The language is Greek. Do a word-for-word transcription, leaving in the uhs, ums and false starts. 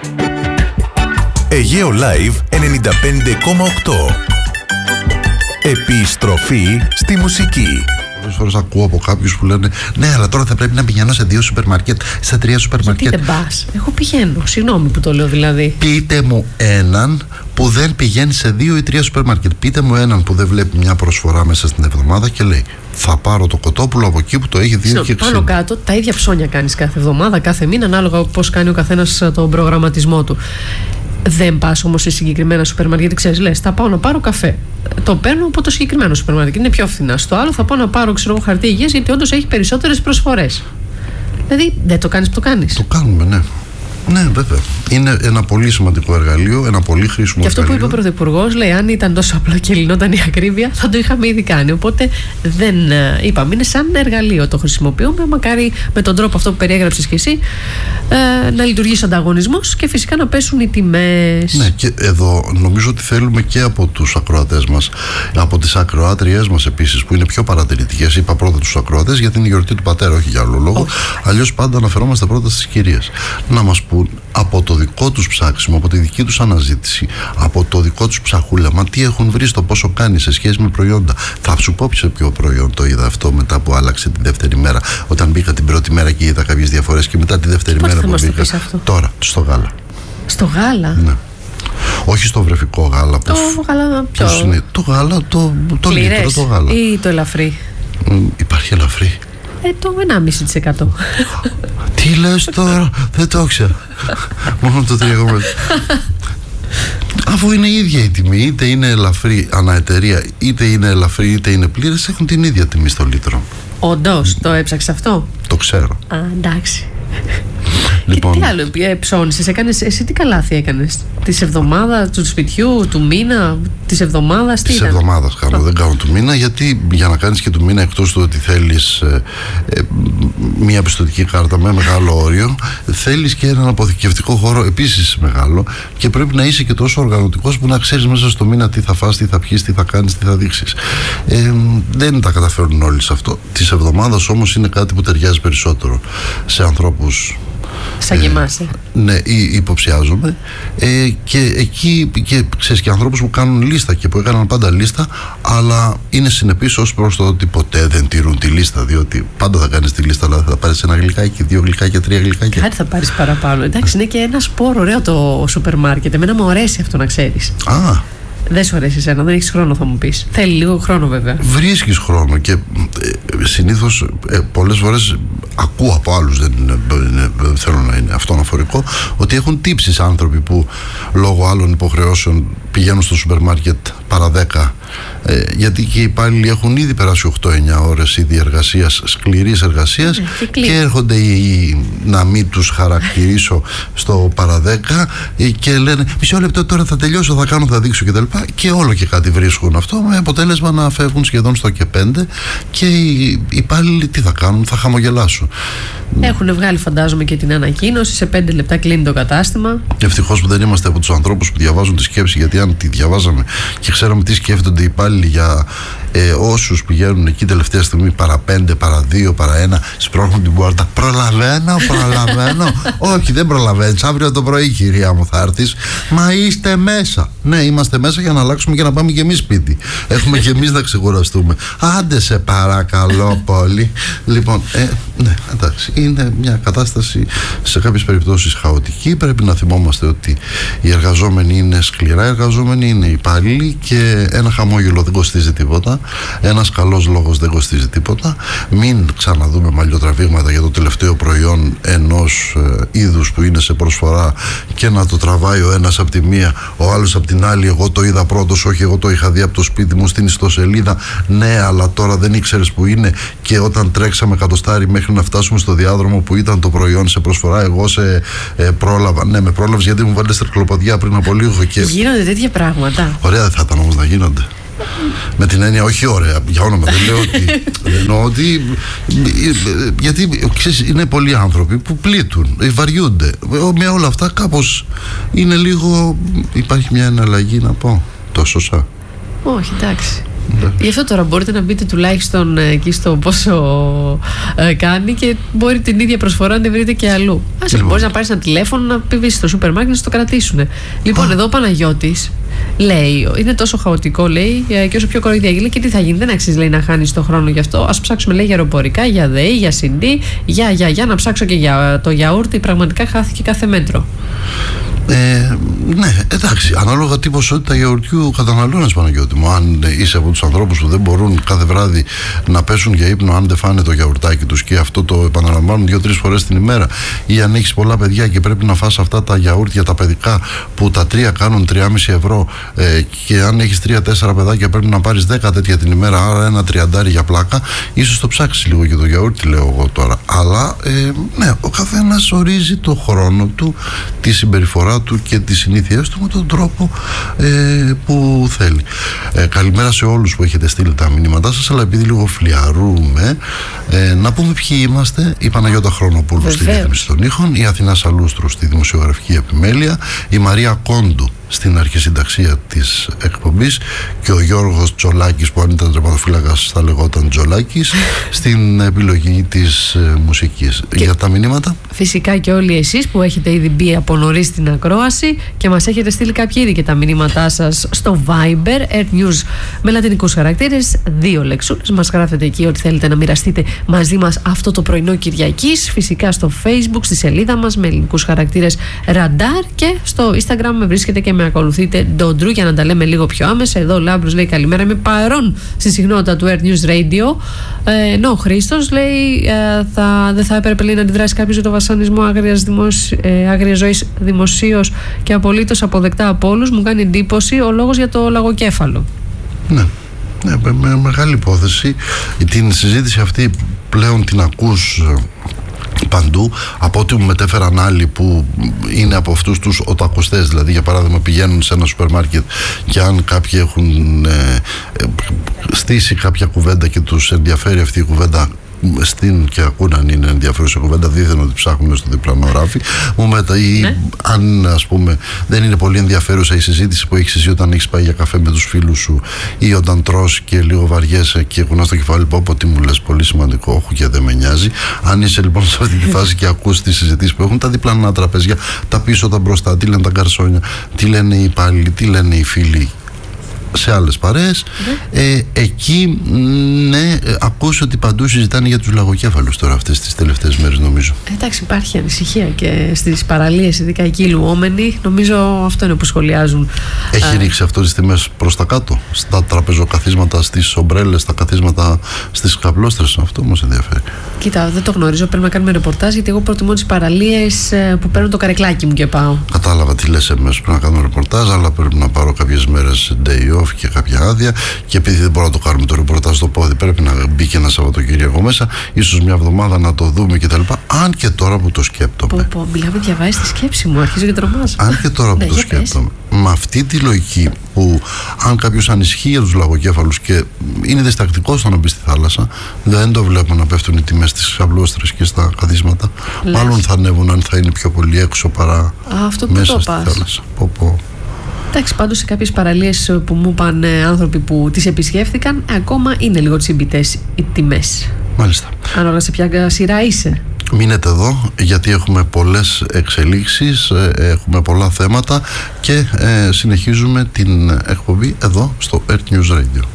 Αιγαίο Live ενενήντα πέντε κόμμα οκτώ. Επιστροφή στη μουσική. Πολλές φορές ακούω από κάποιους που λένε ναι, αλλά τώρα θα πρέπει να πηγαίνω σε δύο σούπερ μάρκετ, σε τρία σούπερ μάρκετ. Γιατί δεν πας? Εγώ πηγαίνω, συγγνώμη που το λέω δηλαδή. Πείτε μου έναν που δεν πηγαίνει σε δύο ή τρία σούπερ μάρκετ. Πείτε μου έναν που δεν βλέπει μια προσφορά μέσα στην εβδομάδα και λέει θα πάρω το κοτόπουλο από εκεί που το έχει δύο και εξήντα. Πάνω κάτω τα ίδια ψώνια κάνεις κάθε εβδομάδα, κάθε μήνα, ανάλογα πώς κάνει ο καθένας τον προγραμματισμό του. Δεν πας όμως σε συγκεκριμένα σούπερ μάρκετ, γιατί ξέρεις, λες, θα πάω να πάρω καφέ. Το παίρνω από το συγκεκριμένο σούπερ μάρκετ, είναι πιο φθηνά. Στο άλλο θα πάω να πάρω, ξέρω, χαρτί υγείας, γιατί όντως έχει περισσότερες προσφορές. Δηλαδή, δεν το κάνεις που το κάνεις. Το κάνουμε, ναι. Ναι, βέβαια. Είναι ένα πολύ σημαντικό εργαλείο, ένα πολύ χρήσιμο και αυτό εργαλείο. που είπε ο Πρωθυπουργός, λέει, αν ήταν τόσο απλό και λυνόταν η ακρίβεια, θα το είχαμε ήδη κάνει. Οπότε δεν είπαμε, είναι σαν εργαλείο. Το χρησιμοποιούμε. Μακάρι με τον τρόπο αυτό που περιέγραψες και εσύ ε, να λειτουργήσει ο ανταγωνισμός και φυσικά να πέσουν οι τιμές. Ναι, και εδώ νομίζω ότι θέλουμε και από τους ακροατές μας, από τις ακροάτριές μας επίσης, που είναι πιο παρατηρητικές. Είπα πρώτα τους ακροατές γιατί είναι η γιορτή του πατέρα, όχι για άλλο λόγο. Αλλιώς πάντα αναφερόμαστε πρώτα στις κυρίες. Να μας πούν από το δικό τους ψάξιμο, από τη δική τους αναζήτηση, από το δικό τους ψαχούλαμα, τι έχουν βρει στο πόσο κάνει σε σχέση με προϊόντα. Θα σου πω σε ποιο προϊόν το είδα αυτό μετά που άλλαξε τη δεύτερη μέρα. Όταν μπήκα την πρώτη μέρα και είδα κάποιες διαφορές, και μετά τη δεύτερη Πότε μέρα θα που μας το μπήκα. πεις αυτό? Τώρα, στο γάλα. Στο γάλα? Ναι. Όχι στο βρεφικό γάλα. Το πώς, γάλα ποιο? πώς είναι. Το γάλα, το, το λίτρο, το γάλα. Ή το ελαφρύ? Μ, υπάρχει ελαφρύ? Ε, το ενάμιση τοις εκατό. Τι λες τώρα? Δεν το ήξερα. Μόνο το τρία κόμμα πέντε. Αφού είναι η ίδια η τιμή, είτε είναι ελαφρύ αναεταιρεία, είτε είναι ελαφρύ είτε είναι πλήρες, έχουν την ίδια τιμή στο λίτρο. Όντως, το έψαξες αυτό? Το ξέρω. Α, εντάξει. Λοιπόν, και τι άλλο ε, ψώνισες, έκανες, εσύ τι καλάθι έκανες? Της εβδομάδας, του σπιτιού, του μήνα, της εβδομάδας, τι της ήταν? εβδομάδας κάνω, δεν κάνω του μήνα, γιατί για να κάνεις και του μήνα, εκτός του ότι θέλεις ε, ε, μια πιστωτική κάρτα με μεγάλο όριο, θέλεις και έναν αποθηκευτικό χώρο επίσης μεγάλο, και πρέπει να είσαι και τόσο οργανωτικός που να ξέρεις μέσα στο μήνα τι θα φας, τι θα πιείς, τι θα κάνεις, τι θα δείξεις. Ε, δεν τα καταφέρουν όλοι σε αυτό. Της εβδομάδας όμως είναι κάτι που ταιριάζει περισσότερο σε ανθρώπους σαν και εμάς, ε. Ναι, υποψιάζομαι. Ε, και εκεί, και ξέρεις, και ανθρώπους που κάνουν λίστα και που έκαναν πάντα λίστα, αλλά είναι συνεπείς ως προς το ότι ποτέ δεν τηρούν τη λίστα. Διότι πάντα θα κάνεις τη λίστα, αλλά θα πάρεις ένα γλυκάκι, δύο γλυκάκια, τρία γλυκάκια. Κάτι θα πάρεις παραπάνω. Εντάξει, είναι και ένα σπόρο ωραίο το σούπερ μάρκετ. Εμένα μου αρέσει αυτό, να ξέρεις. Α. Δεν σου αρέσει εσένα, δεν έχεις χρόνο, θα μου πεις. Θέλει λίγο χρόνο, βέβαια. Βρίσκεις χρόνο και ε, συνήθως ε, πολλές φορές ακούω από άλλους, δεν, είναι, είναι, δεν θέλω να είναι αυτό αναφορικό, ότι έχουν τύψεις άνθρωποι που λόγω άλλων υποχρεώσεων πηγαίνουν στο σούπερ μάρκετ παρά δέκα, ε, γιατί και οι υπάλληλοι έχουν ήδη περάσει οκτώ εννιά ώρες ήδη εργασίας, σκληρής εργασίας, ναι, και, και έρχονται οι, οι, να μην τους χαρακτηρίσω στο παρά δέκα, ε, και λένε μισό λεπτό, τώρα θα τελειώσω, θα κάνω, θα δείξω κτλ. Και όλο και κάτι βρίσκουν αυτό, με αποτέλεσμα να φεύγουν σχεδόν στο και πέντε, και οι υπάλληλοι τι θα κάνουν? Θα χαμογελάσουν. Έχουν βγάλει, φαντάζομαι, και την ανακοίνωση. Σε πέντε λεπτά κλείνει το κατάστημα. Ευτυχώς που δεν είμαστε από τους ανθρώπους που διαβάζουν τη σκέψη, γιατί αν τη διαβάζαμε και ξέραμε τι σκέφτονται οι υπάλληλοι για ε, όσους πηγαίνουν εκεί τελευταία στιγμή παρά πέντε, παρά δύο, παρά ένα, σπρώχνουν την πόρτα. Προλαβαίνω, προλαβαίνω. Όχι, δεν προλαβαίνεις. Αύριο το πρωί, κυρία μου, θα έρθεις. Μα είστε μέσα. Ναι, είμαστε μέσα για να αλλάξουμε και να πάμε και εμείς σπίτι. Έχουμε και εμείς να ξεκουραστούμε. Άντε σε παρακαλώ πολύ. Λοιπόν, ε, ναι, εντάξει. Είναι μια κατάσταση σε κάποιες περιπτώσεις χαοτική. Πρέπει να θυμόμαστε ότι οι εργαζόμενοι είναι σκληρά εργαζόμενοι, είναι υπάλληλοι, και ένα χαμόγελο δεν κοστίζει τίποτα. Ένας καλός λόγος δεν κοστίζει τίποτα. Μην ξαναδούμε μαλλιοτραβήγματα για το τελευταίο προϊόν ενός ε, είδους που είναι σε προσφορά και να το τραβάει ο ένας από τη μία, ο άλλος από την άλλη. Εγώ το είδα πρώτος, όχι, εγώ το είχα δει από το σπίτι μου στην ιστοσελίδα. Ναι, αλλά τώρα δεν ήξερες που είναι, και όταν τρέξαμε κατοστάρι μέχρι να φτάσουμε στο διάδρομο που ήταν το προϊόν σε προσφορά, εγώ σε ε, πρόλαβα. Ναι, με πρόλαβες γιατί μου βάλες τρικλοποδιά πριν από λίγο. Και... γίνονται τέτοια πράγματα. Ωραία δεν θα ήταν όμως να γίνονται. Με την έννοια, όχι ωραία, για όνομα δεν λέω ότι, εννοώ ότι, γιατί ξέρεις, είναι πολλοί άνθρωποι που πλήττουν, βαριούνται με όλα αυτά. Κάπως είναι λίγο, υπάρχει μια εναλλαγή, να πω το σωστά. Όχι, εντάξει. Ναι. Γι' αυτό τώρα μπορείτε να μπείτε τουλάχιστον εκεί στο πόσο ε, κάνει και μπορεί την ίδια προσφορά να τη βρείτε και αλλού. Ας λοιπόν. Μπορείς να πάρεις ένα τηλέφωνο, να πει στο σούπερ μάρκετ να το κρατήσουν. Λοιπόν, Α. εδώ ο Παναγιώτης λέει, είναι τόσο χαοτικό, λέει, και όσο πιο κοροϊδία λέει, και τι θα γίνει, δεν αξίζει, λέει, να χάνεις το χρόνο γι' αυτό. Ας ψάξουμε, λέει, για αεροπορικά, για ΔΕΗ, για σι ντι, για, για, για να ψάξω και για το γιαούρτι. Πραγματικά χάθηκε κάθε μέτρο. Ε, ναι, εντάξει, ανάλογα τι ποσότητα γιαουρτιού καταναλώνεις, Παναγιώτη μου. Αν είσαι από τους ανθρώπους που δεν μπορούν κάθε βράδυ να πέσουν για ύπνο, αν δεν φάνε το γιαουρτάκι τους και αυτό το επαναλαμβάνουν δύο-τρεις φορές την ημέρα, ή αν έχεις πολλά παιδιά και πρέπει να φας αυτά τα γιαούρτια τα παιδικά που τα τρία κάνουν τρία και μισό ευρώ, ε, και αν έχεις τρία-τέσσερα παιδάκια πρέπει να πάρεις δέκα τέτοια την ημέρα, άρα ένα τριαντάρι για πλάκα, ίσως το ψάξεις λίγο και το γιαούρτι, λέω εγώ τώρα. Αλλά ε, ναι, ο καθένας ορίζει το χρόνο του, τη συμπεριφορά του και τις συνήθειές του με τον τρόπο ε, που θέλει. Ε, καλημέρα σε όλους που έχετε στείλει τα μηνύματά σας, αλλά επειδή λίγο φλιαρούμε, ε, να πούμε ποιοι είμαστε. Η Παναγιώτα Χρονοπούλου στη ρύθμιση των ήχων, η Αθηνά Σαλούστρου στη δημοσιογραφική επιμέλεια, η Μαρία Κόντου στην αρχισυνταξία της εκπομπής και ο Γιώργος Τζολάκης, που αν ήταν τερματοφύλακας θα λεγόταν Τζολάκης, στην επιλογή της ε, μουσικής. Και για τα μηνύματα, φυσικά και όλοι εσείς που έχετε ήδη μπει από νωρίς στην ακρόαση και μας έχετε στείλει κάποιοι ήδη και τα μηνύματά σας στο Viber, AirNews με λατινικούς χαρακτήρες, δύο λεξούλες. Μας γράφετε εκεί ότι θέλετε να μοιραστείτε μαζί μας αυτό το πρωινό Κυριακής. Φυσικά στο Facebook, στη σελίδα μας με ελληνικούς χαρακτήρες Ραντάρ, και στο Instagram με βρίσκεται και με ακολουθείτε Ντοντρού, για να τα λέμε λίγο πιο άμεσα. Εδώ ο Λάμπρος λέει καλημέρα, είμαι παρόν στη συχνότητα του AirNews Radio. Ε, ενώ ο Χρήστος λέει ε, θα, δεν θα έπρεπε, λέει, να αντιδράσει κάποιος για το βασανισμό άγριας, δημοσι, ε, άγριας ζωής δημοσίως και απολύτως αποδεκτά από όλους. Μου κάνει εντύπωση ο λόγος για το λαγοκέφαλο. Ναι, ναι, με, με μεγάλη υπόθεση. Την συζήτηση αυτή πλέον την ακούς παντού. Από ό,τι μου μετέφεραν άλλοι που είναι από αυτούς τους οτακοστές, δηλαδή για παράδειγμα πηγαίνουν σε ένα σούπερ μάρκετ και αν κάποιοι έχουν ε, ε, στήσει κάποια κουβέντα και τους ενδιαφέρει αυτή η κουβέντα στην και ακούνε αν είναι ενδιαφέρουσα κουβέντα, δίθεν ότι ψάχνουν στο διπλανό ράφι μου μετά, ή ναι. αν ας πούμε δεν είναι πολύ ενδιαφέρουσα η συζήτηση που έχεις εσύ όταν έχεις πάει για καφέ με τους φίλους σου ή όταν τρως και λίγο βαριέσαι και κουνάς το κεφάλι, πω πω τι μου λες, πολύ σημαντικό, όχι και δεν με νοιάζει. Αν είσαι λοιπόν σε αυτή τη φάση και ακούς τις συζητήσεις που έχουν τα διπλανά τραπέζια, τα πίσω, τα μπροστά, τι λένε τα γκαρσόνια, τι λένε οι υπάλληλοι, τι λένε οι φίλοι σε άλλες παρέες, ναι. ε, εκεί ναι, ακούς ότι παντού συζητάνε για τους λαγοκέφαλους τώρα αυτές τις τελευταίες μέρες, νομίζω. Εντάξει, υπάρχει ανησυχία και στις παραλίες, ειδικά εκεί οι λουόμενοι, νομίζω αυτό είναι που σχολιάζουν. Έχει Α... ρίξει αυτό τις τιμές προς τα κάτω, στα τραπεζοκαθίσματα, στις ομπρέλες, στα καθίσματα, στις καπλώστρες, αυτό όμως ενδιαφέρει. Κοίτα, δεν το γνωρίζω, πρέπει να κάνουμε ρεπορτάζ, γιατί εγώ προτιμώ τις παραλίες που παίρνω το καρεκλάκι μου και πάω. Κατάλαβα τι λες εμείς, πρέπει να κάνουμε ρεπορτάζ, αλλά πρέπει να πάρω κάποιες μέρες day off και κάποια άδεια, και επειδή δεν μπορούμε να το κάνουμε το ρεπορτάζ στο πόδι, πρέπει να μπει και ένα Σαββατοκύριακο μέσα, ίσως μια εβδομάδα να το δούμε κτλ. Αν και τώρα που το σκέπτομαι. Πω, πω, μιλάμε, διαβάζει τη σκέψη μου, αρχίζω και τρομάζω. Αν και τώρα που ναι, το σκέπτομαι. Πες. Με αυτή τη λογική που αν κάποιος ανησυχεί για τους λαγοκέφαλους και είναι διστακτικός στο να μπει στη θάλασσα, δεν το βλέπω να πέφτουν οι τιμές στις χαβλώστρες και στα καθίσματα. Λες. Μάλλον θα ανέβουν αν θα είναι πιο πολύ έξω παρά Α, αυτό μέσα στη πας. θάλασσα. Πω, πω. Εντάξει, πάντως σε κάποιες παραλίες που μου είπαν άνθρωποι που τις επισκέφθηκαν, ακόμα είναι λίγο τσιμπητές οι τιμές. Μάλιστα. Ανάλογα σε ποια σειρά είσαι. Μείνετε εδώ, γιατί έχουμε πολλές εξελίξεις, έχουμε πολλά θέματα και ε, συνεχίζουμε την εκπομπή εδώ στο AirNews Radio.